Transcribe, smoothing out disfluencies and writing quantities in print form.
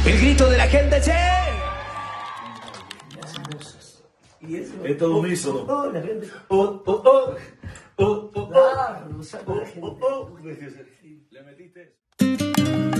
El grito de la gente, che. Y eso. Es todo unísono. Oh, la gente. Claro, Lo saca la gente. Le metiste.